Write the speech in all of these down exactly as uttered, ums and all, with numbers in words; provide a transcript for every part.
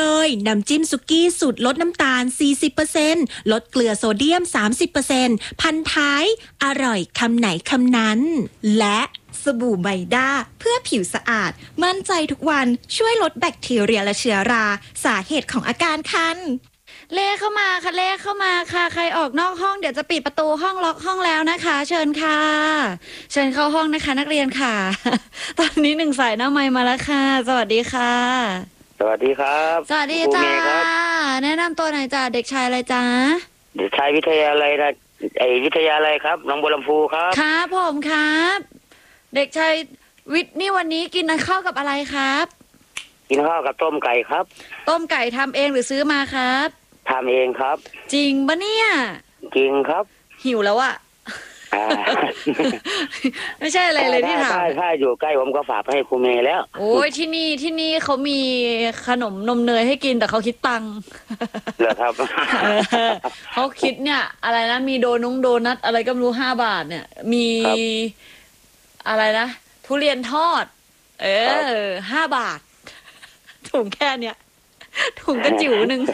ยน้ำจิ้มสุกี้สูตรลดน้ำตาล สี่สิบเปอร์เซ็นต์ ลดเกลือโซเดียม สามสิบเปอร์เซ็นต์ พันท้ายอร่อยคำไหนคำนั้นและสบู่ไบด้าเพื่อผิวสะอาดมั่นใจทุกวันช่วยลดแบคทีเรียและเชื้อราสาเหตุของอาการคันเลขเข้ามาค่ะเลขเข้ามาค่ะใครออกนอกห้องเดี๋ยวจะปิดประตูห้องล็อกห้องแล้วนะคะเชิญค่ะเชิญเข้าห้องนะคะนักเรียนค่ะตอนนี้หนึ่งสายหน้าไมค์มาแล้วค่ะสวัสดีค่ะสวัสดีครับสวัสดีจ้าแนะนำตัวหน่อยจ้าเด็กชายอะไรจ้าเด็กชายวิทยาลัยนะไอวิทยาลัยครับหนองบัวลำพูครับครับผมครับเด็กชายวิทย์นี่วันนี้กินข้าวกับอะไรครับกินข้าวกับต้มไก่ครับต้มไก่ทำเองหรือซื้อมาครับทำเองครับจริงปะเนี่ยจริงครับหิวแล้วอะไม่ใช่อะไรเลยที่ถามใช่ใช่อยู่ใกล้ผมก็ฝากให้ครูเมย์แล้วโอ้ยที่นี่ที่นี่เขามีขนมนมเนยให้กินแต่เขาคิดตังค์เหรอครับเขาคิดเนี่ยอะไรนะมีโดนุ้งโดนัทอะไรก็ไม่รู้ห้าบาทเนี่ยมีอะไรนะทุเรียนทอดเออห้าบาทถุงแค่เนี้ยถุงกระจิ๋วหนึ่ง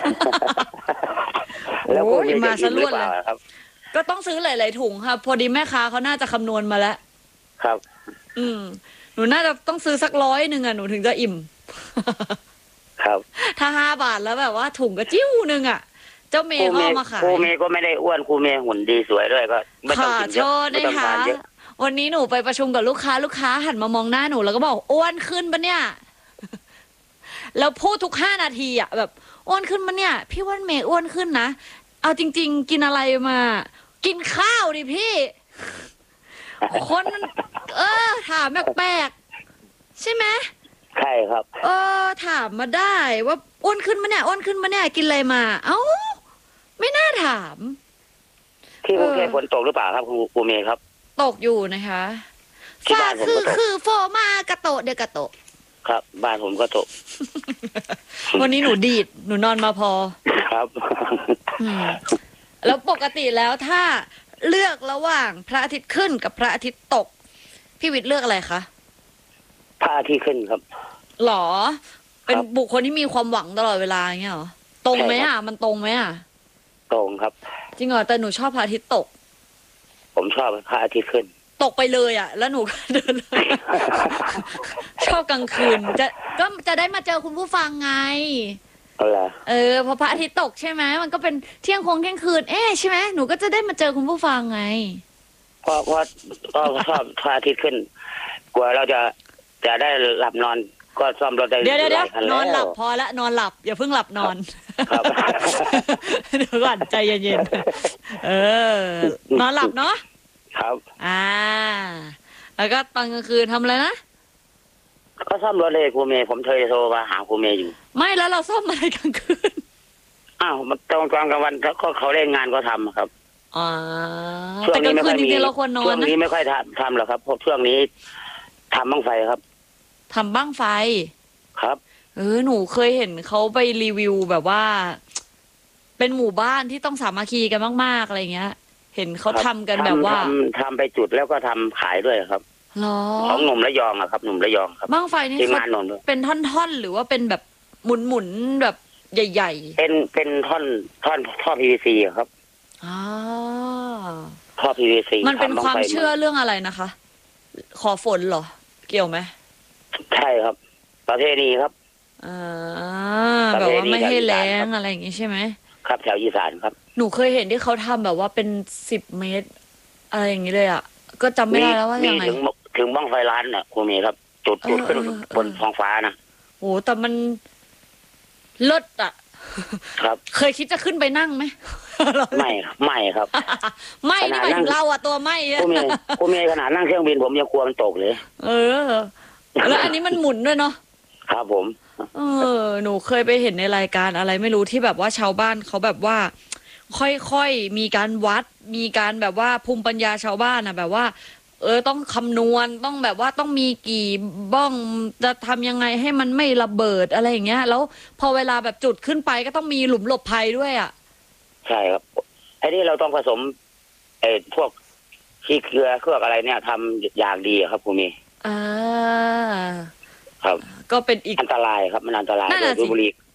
โอ้ยมาซะล้วนเลยก็ต้องซื้อหลายๆถุงครับพอดีแม่ค้าเขาน่าจะคำนวณมาแล้วครับอืมหนูน่าจะต้องซื้อสักร้อยหนึ่งอ่ะหนูถึงจะอิ่มครับถ้าห้าบาทแล้วแบบว่าถุงกระจิ้วหนึ่งอ่ะเจ้าเมย์เขามาขายครูเมย์ก็ไม่ได้อ้วนครูเมย์หุ่นดีสวยด้วยก็ไม่ต้องกินเยอะไม่ต้องทานเยอะวันนี้หนูไปประชุมกับลูกค้าลูกค้าหันมามองหน้าหนูแล้วก็บอกอ้วนขึ้นปะเนี่ยแล้วพูดทุกห้านาทีอ่ะแบบอ้วนขึ้นปะเนี่ยพี่ว่าเมย์อ้วนขึ้นนะเอาจริงๆกินอะไรมากินข้าวดิพี่คนเออถามแปลกๆใช่ไหมใช่ครับเออถามมาได้ว่าอ้วนขึ้นมาเนี่ยอ้วนขึ้นมาเนี่ยกินอะไรมาเอ้าไม่น่าถามที่กรุงเทพฝนตกหรือเปล่าครับครูครูเมย์ครับตกอยู่นะคะฟ้าคือคือโฟมากระโตเดียกระโตครับบ้านผมก็ตกวันนี้หนูดีดหนูนอนมาพอครับแล้วปกติแล้วถ้าเลือกระหว่างพระอาทิตย์ขึ้นกับพระอาทิตย์ตกพี่วิทย์เลือกอะไรคะพระอาทิตย์ขึ้นครับหรอเป็นบุคคลที่มีความหวังตลอดเวลาอย่างเงี้ยหรอตรงไหมอ่ะมันตรงไหมอ่ะตรงครับจริงเหรอแต่หนูชอบพระอาทิตย์ตกผมชอบพระอาทิตย์ขึ้นตกไปเลยอ่ะแล้วหนูก็เดินเลยชอบกลางคืนจะก็จะได้มาเจอคุณผู้ฟังไงเออพอพระอาทิตย์ตกใช่ไหมมันก็เป็นเที่ยงคงเที่ยงคืนเอ๊ะใช่ไหมหนูก็จะได้มาเจอคุณผู้ฟังไงเพราะเพราะก็ชอบพระอาทิตย์ขึ้นกลัวเราจะจะได้หลับนอนก็ซ่อมรถได้เดี๋ยวเดี๋ยวนอนหลับพอละนอนหลับอย่าเพิ่งหลับนอนเดี๋ยวก่อนใจเย็นๆเออนอนหลับเนาะครับอ่าแล้วก็ตอนกลางคืนทำอะไรนะก็ซ่อมรถเลยครูเมย์ผมเคยโทรมาหาครูเมย์อยู่ไม่แล้วเราซ่อมอะไรกลางคืนอ้าวมันตอนกลางกลางวันก็เขาเล่นงานก็ทำครับอ๋อแต่กลางคืนจริงๆเราควรนอนนะช่วงนี้ไม่ค่อยทำทำหรอกครับเพราะช่วงนี้ทำบั้งไฟครับทำบั้งไฟครับเออหนูเคยเห็นเขาไปรีวิวแบบว่าเป็นหมู่บ้านที่ต้องสามัคคีกันมากๆอะไรเงี้ยเห็นเขาทำกันแบบว่าทำไปจุดแล้วก็ทำขายด้วยครับของหนุ่มระยองอะครับหนุ่มระยองครับบั้งไฟนี่เป็นท่อนๆหรือว่าเป็นแบบหมุนๆแบบใหญ่ๆเป็นเป็นท่อนท่อนท่อ พี วี ซี ครับอ๋อท่อ พี วี ซีมันเป็นความเชื่อเรื่องอะไรนะคะขอฝนเหรอเกี่ยวไหมใช่ครับประเพณีครับอ่าแบบว่าไม่ให้แล้งอะไรอย่างงี้ใช่ไหมครับแถวอีสานครับหนูเคยเห็นที่เขาทำแบบว่าเป็นสิบเมตรอะไรอย่างงี้เลยอ่ะก็จำไม่ได้แล้วว่ายังไงถึงถึงบั้งไฟล้านน่ะครูเมย์ครับจุดจุดขึ้นบนท้องฟ้านะโอ้แต่มันเลิศอ่ะครับเคยคิดจะขึ้นไปนั่งไหมไม่ไม่ครับไม่นี่หมายถึงเราอ่ะตัวไม่ครูเมย์ครูเมย์ขนาดนั่งเครื่องบินผมยังกลัวมันตกเลยเออแล้วอันนี้มันหมุนด้วยเนาะครับผมเออหนูเคยไปเห็นในรายการอะไรไม่รู้ที่แบบว่าชาวบ้านเขาแบบว่าค่อยๆมีการวัดมีการแบบว่าภูมิปัญญาชาวบ้านอ่ะแบบว่าเออต้องคำนวณต้องแบบว่าต้องมีกี่บ้องจะทำยังไงให้มันไม่ระเบิดอะไรอย่างเงี้ยแล้วพอเวลาแบบจุดขึ้นไปก็ต้องมีหลุมหลบภัยด้วยอ่ะใช่ครับไอ้นี่เราต้องผสมไอ้พวกขี้เกลือเครื่องอะไรเนี่ยทำอย่างดีครับคุณมีอ่าครับก็เป็นอีกอันตรายครับมันอันตรายดูบุหรี่